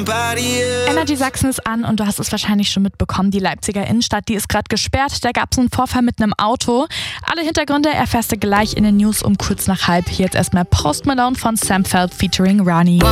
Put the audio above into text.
Energy Sachsen ist an und du hast es wahrscheinlich schon mitbekommen. Die Leipziger Innenstadt, die ist gerade gesperrt. Da gab es einen Vorfall mit einem Auto. Alle Hintergründe erfährst du gleich in den News um kurz nach halb. Hier jetzt erstmal Post Malone von Sam Feldt featuring Rani.